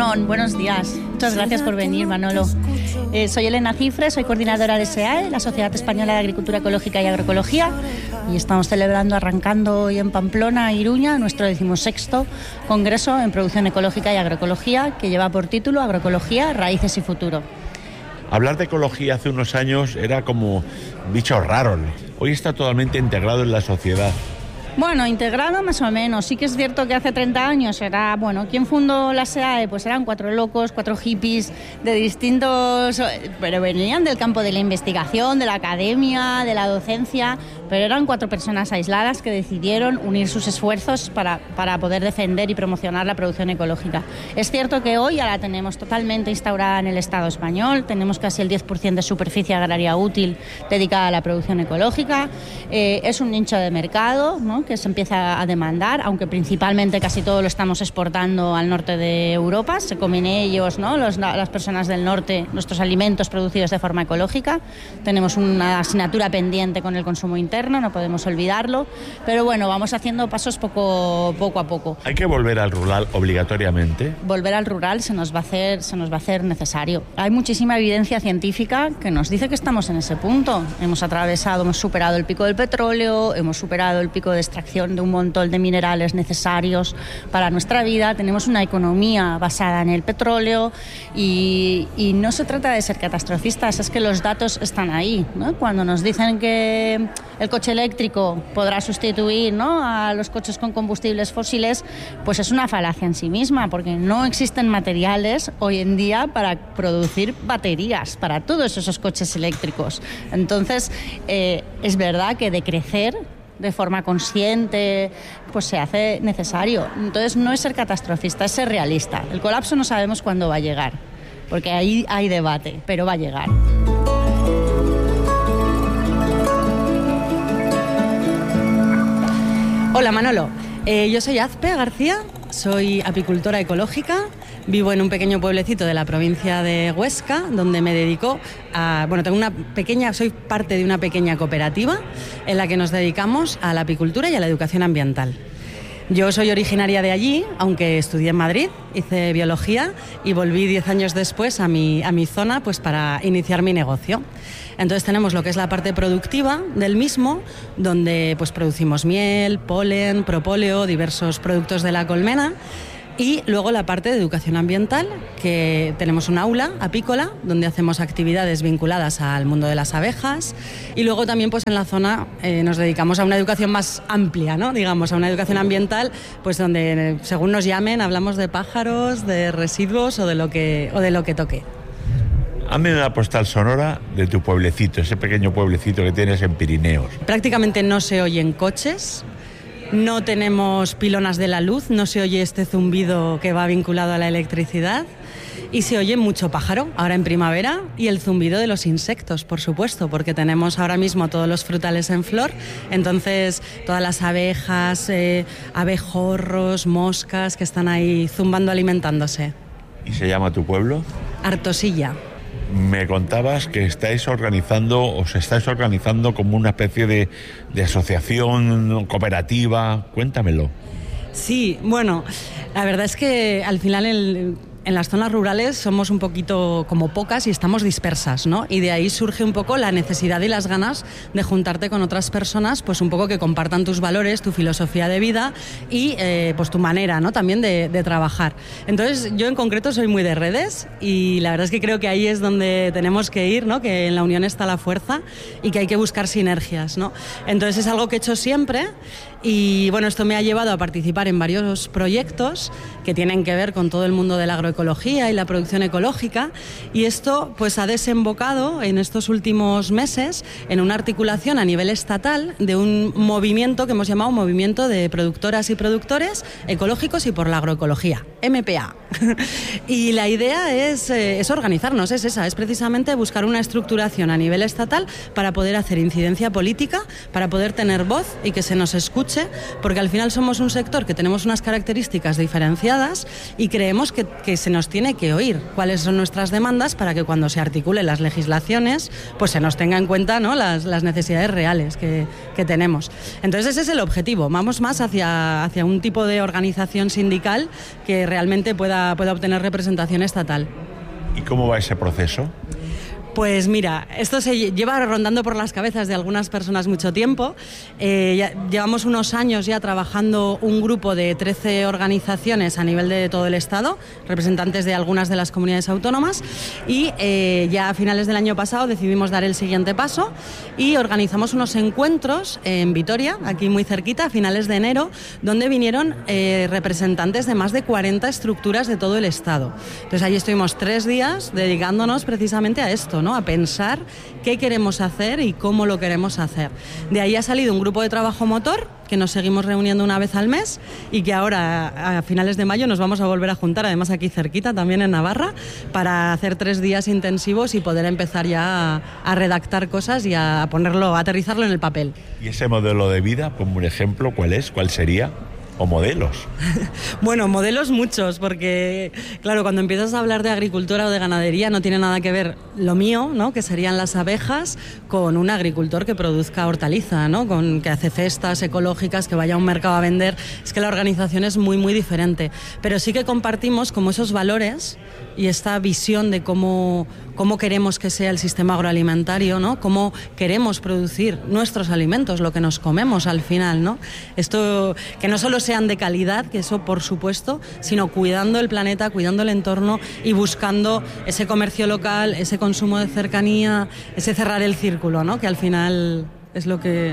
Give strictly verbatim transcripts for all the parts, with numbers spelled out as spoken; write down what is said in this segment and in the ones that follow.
Egunon, buenos días. Muchas gracias por venir, Manolo. Eh, soy Elena Cifre, soy coordinadora de S A E, la Sociedad Española de Agricultura Ecológica y Agroecología, y estamos celebrando, arrancando hoy en Pamplona, Iruña, nuestro decimosexto Congreso en Producción Ecológica y Agroecología, que lleva por título Agroecología, Raíces y Futuro. Hablar de ecología hace unos años era como bicho raro. Hoy está totalmente integrado en la sociedad. Bueno, integrado más o menos. Sí que es cierto que hace treinta años era, bueno, ¿quién fundó la S A E? Pues eran cuatro locos, cuatro hippies de distintos... pero venían del campo de la investigación, de la academia, de la docencia, pero eran cuatro personas aisladas que decidieron unir sus esfuerzos para, para poder defender y promocionar la producción ecológica. Es cierto que hoy ya la tenemos totalmente instaurada en el Estado español, tenemos casi el diez por ciento de superficie agraria útil dedicada a la producción ecológica, eh, es un nicho de mercado, ¿no?, que se empieza a demandar, aunque principalmente casi todo lo estamos exportando al norte de Europa, se comen ellos, ¿no?, Los, las personas del norte, nuestros alimentos producidos de forma ecológica. Tenemos una asignatura pendiente con el consumo interno, no podemos olvidarlo, pero bueno, vamos haciendo pasos poco, poco a poco. ¿Hay que volver al rural obligatoriamente? Volver al rural se nos va a hacer, se nos va a hacer necesario. Hay muchísima evidencia científica que nos dice que estamos en ese punto. Hemos atravesado, hemos superado el pico del petróleo, hemos superado el pico de extracción de un montón de minerales necesarios para nuestra vida, tenemos una economía basada en el petróleo y, y no se trata de ser catastrofistas, es que los datos están ahí, ¿no? Cuando nos dicen que el coche eléctrico podrá sustituir, ¿no?, a los coches con combustibles fósiles, pues es una falacia en sí misma, porque no existen materiales hoy en día para producir baterías para todos esos coches eléctricos. Entonces, eh, es verdad que decrecer de forma consciente, pues se hace necesario. Entonces no es ser catastrofista, es ser realista. El colapso no sabemos cuándo va a llegar, porque ahí hay debate, pero va a llegar. Hola Manolo, eh, yo soy Azpe García, soy apicultora ecológica. Vivo en un pequeño pueblecito de la provincia de Huesca, donde me dedico a... Bueno, tengo una pequeña, soy parte de una pequeña cooperativa en la que nos dedicamos a la apicultura y a la educación ambiental. Yo soy originaria de allí, aunque estudié en Madrid, hice biología y volví diez años después a mi, a mi zona, pues para iniciar mi negocio. Entonces tenemos lo que es la parte productiva del mismo, donde pues producimos miel, polen, propóleo, diversos productos de la colmena. Y luego la parte de educación ambiental, que tenemos un aula apícola donde hacemos actividades vinculadas al mundo de las abejas, y luego también pues en la zona eh, nos dedicamos a una educación más amplia, ¿no?, digamos, a una educación ambiental, pues donde según nos llamen hablamos de pájaros, de residuos o de lo que, o de lo que toque. Hazme una postal sonora de tu pueblecito, ese pequeño pueblecito que tienes en Pirineos. Prácticamente no se oyen coches. No tenemos pilonas de la luz, no se oye este zumbido que va vinculado a la electricidad y se oye mucho pájaro ahora en primavera y el zumbido de los insectos, por supuesto, porque tenemos ahora mismo todos los frutales en flor, entonces todas las abejas, eh, abejorros, moscas que están ahí zumbando, alimentándose. ¿Y se llama tu pueblo? Artosilla. Me contabas que estáis organizando, os estáis organizando como una especie de, de asociación cooperativa. Cuéntamelo. Sí, bueno, la verdad es que al final el... En las zonas rurales somos un poquito como pocas y estamos dispersas, ¿no? Y de ahí surge un poco la necesidad y las ganas de juntarte con otras personas, pues un poco que compartan tus valores, tu filosofía de vida y eh, pues tu manera, ¿no?, también de, de trabajar. Entonces yo en concreto soy muy de redes y la verdad es que creo que ahí es donde tenemos que ir, ¿no?, que en la unión está la fuerza y que hay que buscar sinergias, ¿no? Entonces es algo que he hecho siempre y bueno, esto me ha llevado a participar en varios proyectos que tienen que ver con todo el mundo de la agroecología y la producción ecológica, y esto pues ha desembocado en estos últimos meses en una articulación a nivel estatal de un movimiento que hemos llamado Movimiento de Productoras y Productores Ecológicos y por la Agroecología, M P A. Y la idea es, eh, es organizarnos, es esa, es precisamente buscar una estructuración a nivel estatal para poder hacer incidencia política, para poder tener voz y que se nos escuche, porque al final somos un sector que tenemos unas características diferenciadas y creemos que, que se nos tiene que oír cuáles son nuestras demandas para que cuando se articulen las legislaciones, pues se nos tenga en cuenta, ¿no?, las, las necesidades reales que, que tenemos. Entonces ese es el objetivo, vamos más hacia, hacia un tipo de organización sindical que realmente pueda, pueda obtener representación estatal. ¿Y cómo va ese proceso? Pues mira, esto se lleva rondando por las cabezas de algunas personas mucho tiempo. Eh, ya, llevamos unos años ya trabajando un grupo de trece organizaciones a nivel de todo el Estado, representantes de algunas de las comunidades autónomas, y eh, ya a finales del año pasado decidimos dar el siguiente paso y organizamos unos encuentros en Vitoria, aquí muy cerquita, a finales de enero, donde vinieron eh, representantes de más de cuarenta estructuras de todo el Estado. Entonces allí estuvimos tres días dedicándonos precisamente a esto, ¿no?, a pensar qué queremos hacer y cómo lo queremos hacer. De ahí ha salido un grupo de trabajo motor que nos seguimos reuniendo una vez al mes y que ahora a finales de mayo nos vamos a volver a juntar, además aquí cerquita, también en Navarra, para hacer tres días intensivos y poder empezar ya a, a redactar cosas y a ponerlo, a aterrizarlo en el papel. ¿Y ese modelo de vida, como un ejemplo, cuál es? ¿Cuál sería? ¿O modelos? Bueno, modelos muchos, porque claro, cuando empiezas a hablar de agricultura o de ganadería no tiene nada que ver lo mío, ¿no?, que serían las abejas, con un agricultor que produzca hortaliza, ¿no?, con, que hace cestas ecológicas, que vaya a un mercado a vender. Es que la organización es muy, muy diferente. Pero sí que compartimos como esos valores y esta visión de cómo, cómo queremos que sea el sistema agroalimentario, ¿no?, cómo queremos producir nuestros alimentos, lo que nos comemos al final, ¿no? Esto, que no solo sean de calidad, que eso por supuesto, sino cuidando el planeta, cuidando el entorno y buscando ese comercio local, ese consumo de cercanía, ese cerrar el círculo, ¿no?, que al final es lo que...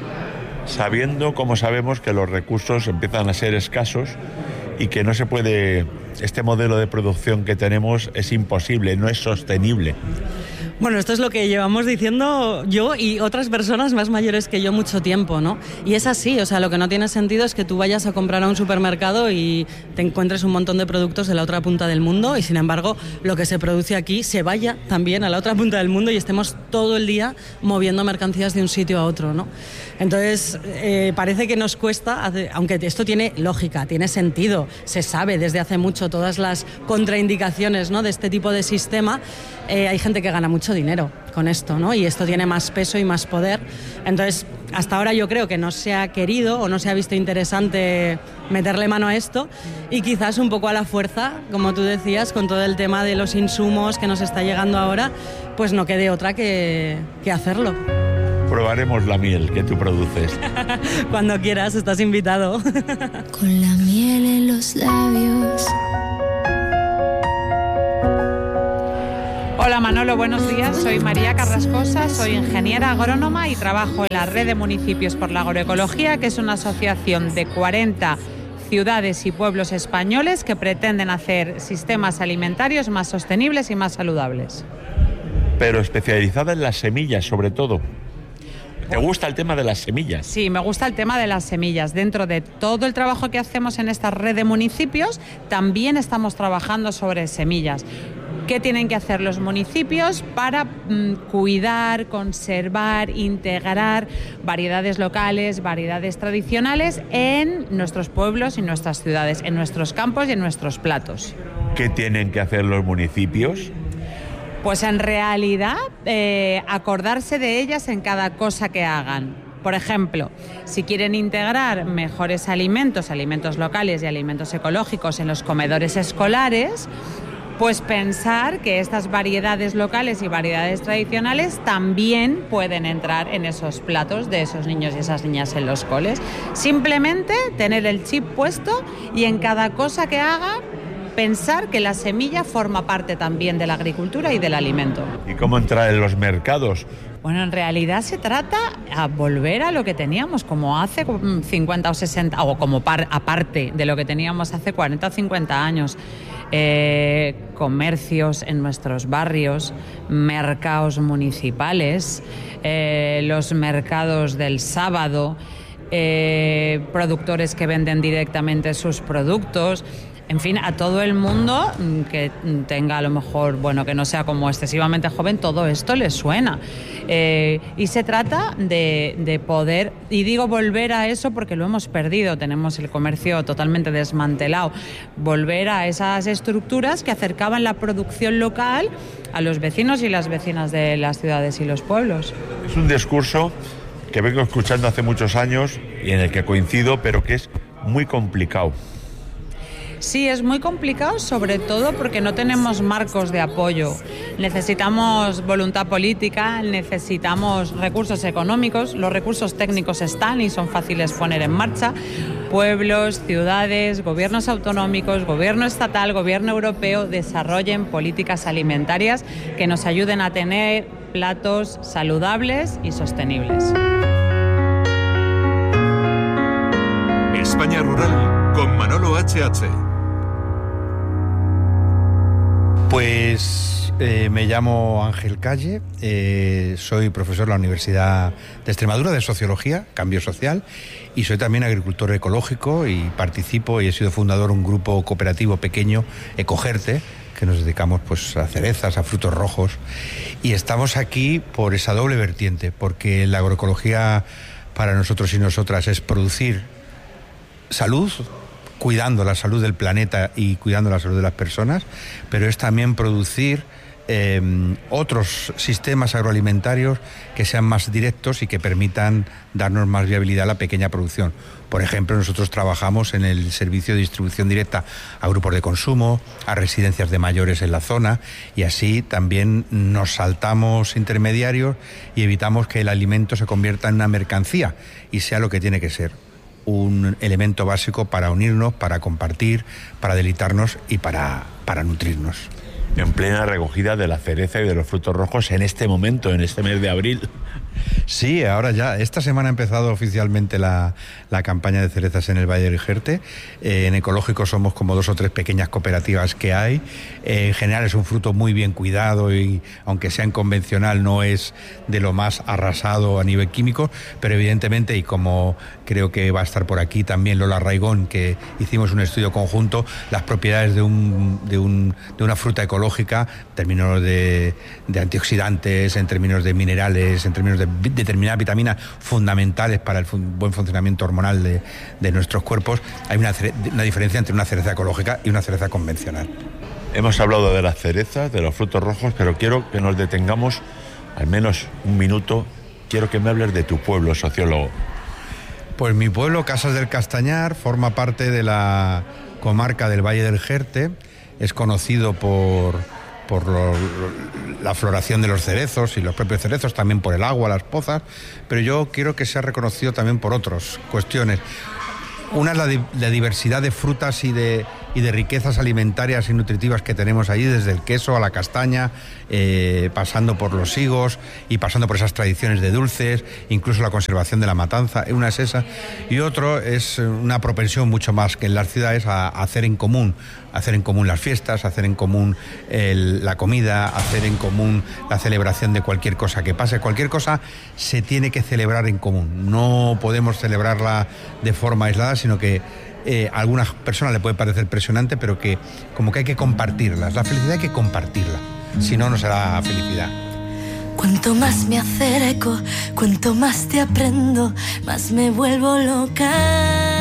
Sabiendo, como sabemos, que los recursos empiezan a ser escasos y que no se puede, este modelo de producción que tenemos es imposible, no es sostenible. Bueno, esto es lo que llevamos diciendo yo y otras personas más mayores que yo mucho tiempo, ¿no? Y es así, o sea, lo que no tiene sentido es que tú vayas a comprar a un supermercado y te encuentres un montón de productos de la otra punta del mundo y, sin embargo, lo que se produce aquí se vaya también a la otra punta del mundo y estemos todo el día moviendo mercancías de un sitio a otro, ¿no? Entonces, eh, parece que nos cuesta, aunque esto tiene lógica, tiene sentido, se sabe desde hace mucho todas las contraindicaciones, ¿no?, de este tipo de sistema. Eh, hay gente que gana mucho dinero con esto, ¿no?, y esto tiene más peso y más poder. Entonces, hasta ahora yo creo que no se ha querido o no se ha visto interesante meterle mano a esto, y quizás un poco a la fuerza, como tú decías, con todo el tema de los insumos que nos está llegando ahora, pues no quede otra que, que hacerlo. Probaremos la miel que tú produces. Cuando quieras, estás invitado. Con la miel en los labios. Hola Manolo, buenos días. Soy María Carrascosa, soy ingeniera agrónoma y trabajo en la Red de Municipios por la Agroecología, que es una asociación de cuarenta ciudades y pueblos españoles que pretenden hacer sistemas alimentarios más sostenibles y más saludables. Pero especializada en las semillas, sobre todo. ¿Te gusta el tema de las semillas? Sí, me gusta el tema de las semillas. Dentro de todo el trabajo que hacemos en esta red de municipios, también estamos trabajando sobre semillas. ¿Qué tienen que hacer los municipios para mm, cuidar, conservar, integrar variedades locales, variedades tradicionales en nuestros pueblos y nuestras ciudades, en nuestros campos y en nuestros platos? ¿Qué tienen que hacer los municipios? Pues en realidad eh, acordarse de ellas en cada cosa que hagan. Por ejemplo, si quieren integrar mejores alimentos, alimentos locales y alimentos ecológicos en los comedores escolares, pues pensar que estas variedades locales y variedades tradicionales también pueden entrar en esos platos de esos niños y esas niñas en los coles. Simplemente tener el chip puesto y en cada cosa que haga pensar que la semilla forma parte también de la agricultura y del alimento. ¿Y cómo entrar en los mercados? Bueno, en realidad se trata a volver a lo que teníamos como hace cincuenta o sesenta, o como par, aparte de lo que teníamos hace cuarenta o cincuenta años. Eh, comercios en nuestros barrios, mercados municipales, eh, los mercados del sábado, eh, productores que venden directamente sus productos. en fin, a todo el mundo que tenga a lo mejor, bueno, que no sea como excesivamente joven, todo esto les suena. Eh, y se trata de, de poder, y digo volver a eso porque lo hemos perdido, tenemos el comercio totalmente desmantelado, volver a esas estructuras que acercaban la producción local a los vecinos y las vecinas de las ciudades y los pueblos. Es un discurso que vengo escuchando hace muchos años y en el que coincido, pero que es muy complicado. Sí, es muy complicado, sobre todo porque no tenemos marcos de apoyo. Necesitamos voluntad política, necesitamos recursos económicos, los recursos técnicos están y son fáciles poner en marcha. Pueblos, ciudades, gobiernos autonómicos, gobierno estatal, gobierno europeo desarrollen políticas alimentarias que nos ayuden a tener platos saludables y sostenibles. España Rural con Manolo H H. Pues eh, me llamo Ángel Calle, eh, soy profesor de la Universidad de Extremadura de Sociología, Cambio Social, y soy también agricultor ecológico y participo y he sido fundador de un grupo cooperativo pequeño, Ecogerte, que nos dedicamos pues a cerezas, a frutos rojos, y estamos aquí por esa doble vertiente, porque la agroecología para nosotros y nosotras es producir salud, cuidando la salud del planeta y cuidando la salud de las personas, pero es también producir eh, otros sistemas agroalimentarios que sean más directos y que permitan darnos más viabilidad a la pequeña producción. Por ejemplo, nosotros trabajamos en el servicio de distribución directa a grupos de consumo, a residencias de mayores en la zona, y así también nos saltamos intermediarios y evitamos que el alimento se convierta en una mercancía y sea lo que tiene que ser: un elemento básico para unirnos, para compartir, para deleitarnos y para, para nutrirnos. En plena recogida de la cereza y de los frutos rojos en este momento, en este mes de abril. Sí, ahora ya. Esta semana ha empezado oficialmente la, la campaña de cerezas en el Valle del Jerte. Eh, en Ecológico somos como dos o tres pequeñas cooperativas que hay. Eh, en general es un fruto muy bien cuidado y, aunque sea en convencional, no es de lo más arrasado a nivel químico, pero evidentemente, y como creo que va a estar por aquí también Lola Raigón, que hicimos un estudio conjunto, las propiedades de, un, de, un, de una fruta ecológica, en términos de, de antioxidantes, en términos de minerales, en términos de determinadas vitaminas fundamentales para el fun- buen funcionamiento hormonal de, de nuestros cuerpos, hay una, una diferencia entre una cereza ecológica y una cereza convencional. Hemos hablado de las cerezas, de los frutos rojos, pero quiero que nos detengamos al menos un minuto. Quiero que me hables de tu pueblo, sociólogo. Pues mi pueblo, Casas del Castañar, forma parte de la comarca del Valle del Jerte. Es conocido por, por lo, la floración de los cerezos y los propios cerezos, también por el agua, las pozas, pero yo quiero que sea reconocido también por otras cuestiones. Una es la, di- la diversidad de frutas y de, y de riquezas alimentarias y nutritivas que tenemos allí, desde el queso a la castaña, eh, pasando por los higos y pasando por esas tradiciones de dulces, incluso la conservación de la matanza. Una es esa. Y otro es una propensión mucho más que en las ciudades a, a hacer en común, hacer en común las fiestas, hacer en común el, la comida, hacer en común la celebración de cualquier cosa que pase. Cualquier cosa se tiene que celebrar en común. No podemos celebrarla de forma aislada, sino que eh, a algunas personas le puede parecer presionante, pero que como que hay que compartirlas. La felicidad hay que compartirla, si no, no será felicidad. Cuanto más me acerco, cuanto más te aprendo, más me vuelvo loca.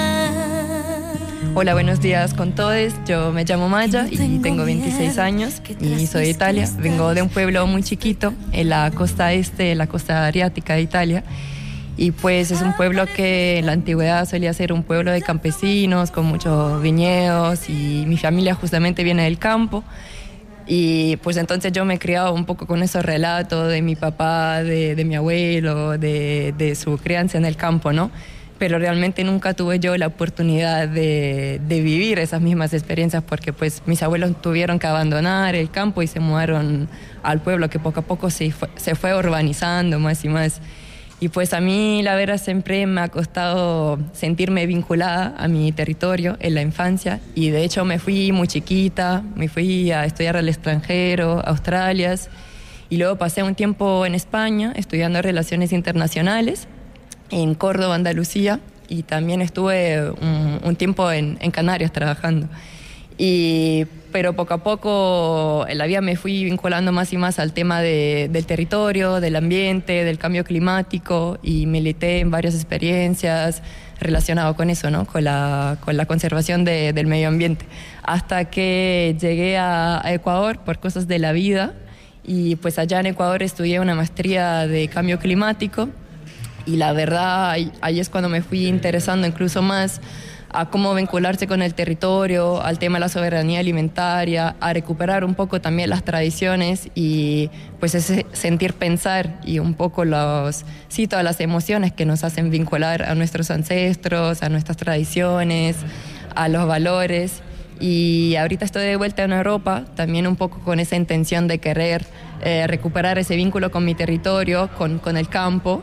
Hola, buenos días con todos. Yo me llamo Maya y tengo veintiséis años y soy de Italia. Vengo de un pueblo muy chiquito en la costa este, en la costa adriática de Italia. Y pues es un pueblo que en la antigüedad solía ser un pueblo de campesinos con muchos viñedos, y mi familia justamente viene del campo. Y pues entonces yo me he criado un poco con esos relatos de mi papá, de, de mi abuelo, de, de su crianza en el campo, ¿no? Pero realmente nunca tuve yo la oportunidad de, de vivir esas mismas experiencias, porque pues mis abuelos tuvieron que abandonar el campo y se mudaron al pueblo, que poco a poco se fue, se fue urbanizando más y más. Y pues a mí la verdad siempre me ha costado sentirme vinculada a mi territorio en la infancia, y de hecho me fui muy chiquita, me fui a estudiar al extranjero, a Australia, y luego pasé un tiempo en España estudiando Relaciones Internacionales en Córdoba, Andalucía, y también estuve un, un tiempo en, en Canarias trabajando. Y, pero poco a poco en la vida me fui vinculando más y más al tema de, del territorio, del ambiente, del cambio climático, y milité en varias experiencias relacionadas con eso, ¿no? Con la, con la conservación de, del medio ambiente. Hasta que llegué a, a Ecuador por cosas de la vida, y pues allá en Ecuador estudié una maestría de cambio climático, y la verdad ahí, ahí es cuando me fui interesando incluso más a cómo vincularse con el territorio, al tema de la soberanía alimentaria, a recuperar un poco también las tradiciones y pues ese sentir pensar y un poco los, sí, todas las emociones que nos hacen vincular a nuestros ancestros, a nuestras tradiciones, a los valores. Y ahorita estoy de vuelta en Europa, también un poco con esa intención de querer eh, recuperar ese vínculo con mi territorio, con, con el campo.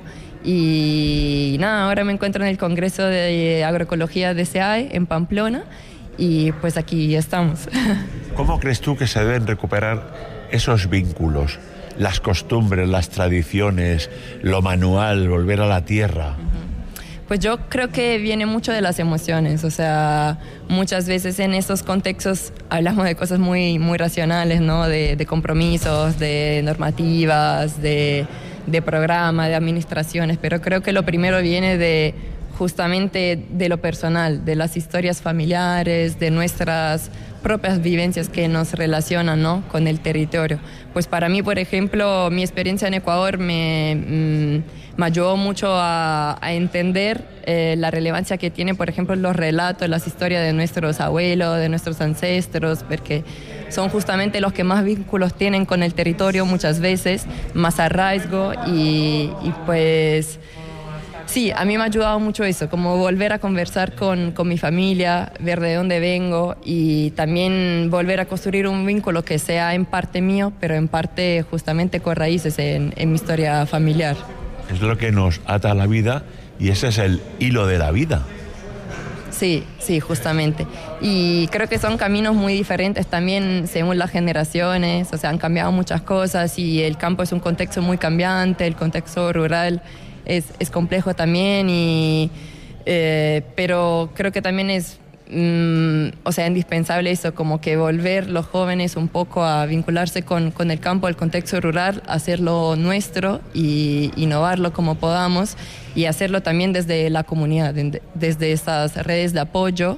Y nada, ahora me encuentro en el Congreso de Agroecología de S E A E en Pamplona, y pues aquí estamos. ¿Cómo crees tú que se deben recuperar esos vínculos, las costumbres, las tradiciones, lo manual, volver a la tierra? Pues yo creo que viene mucho de las emociones, o sea, muchas veces en estos contextos hablamos de cosas muy, muy racionales, ¿no? De, de compromisos, de normativas, de... de programa, de administraciones, pero creo que lo primero viene de justamente de lo personal, de las historias familiares, de nuestras propias vivencias que nos relacionan, ¿no? Con el territorio. Pues para mí, por ejemplo, mi experiencia en Ecuador me, mmm, me ayudó mucho a, a entender eh, la relevancia que tienen, por ejemplo, los relatos, las historias de nuestros abuelos, de nuestros ancestros, porque son justamente los que más vínculos tienen con el territorio muchas veces, más arraigo y, y pues... Sí, a mí me ha ayudado mucho eso, como volver a conversar con, con mi familia, ver de dónde vengo y también volver a construir un vínculo que sea en parte mío, pero en parte justamente con raíces en, en mi historia familiar. Es lo que nos ata a la vida y ese es el hilo de la vida. Sí, sí, justamente. Y creo que son caminos muy diferentes también según las generaciones, o sea, han cambiado muchas cosas y el campo es un contexto muy cambiante, el contexto rural es, es complejo también, y, eh, pero creo que también es, mm, o sea, indispensable eso, como que volver los jóvenes un poco a vincularse con, con el campo, el contexto rural, hacerlo nuestro y innovarlo como podamos y hacerlo también desde la comunidad, de, desde estas redes de apoyo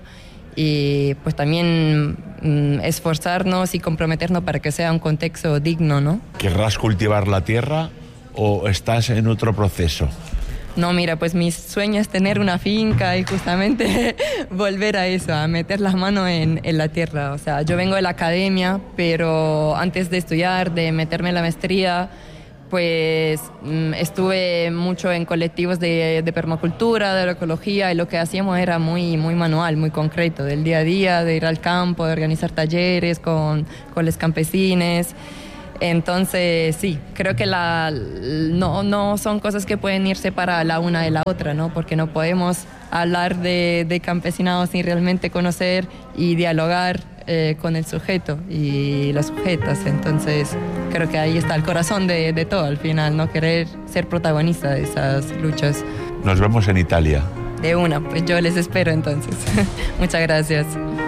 y pues también mm, esforzarnos y comprometernos para que sea un contexto digno, ¿no? ¿Querrás cultivar la tierra o estás en otro proceso? No, mira, pues mi sueño es tener una finca y justamente volver a eso, a meter las manos en, en la tierra. O sea, yo vengo de la academia, pero antes de estudiar, de meterme en la maestría, pues mmm, estuve mucho en colectivos de, de permacultura, de agroecología, y lo que hacíamos era muy, muy manual, muy concreto, del día a día, de ir al campo, de organizar talleres con, con los campesines. Entonces, sí, creo que la, no, no son cosas que pueden irse para la una de la otra, ¿no? Porque no podemos hablar de, de campesinado sin realmente conocer y dialogar eh, con el sujeto y las sujetas. Entonces, creo que ahí está el corazón de, de todo al final, ¿no? Querer ser protagonista de esas luchas. Nos vemos en Italia. De una, pues yo les espero entonces. Muchas gracias.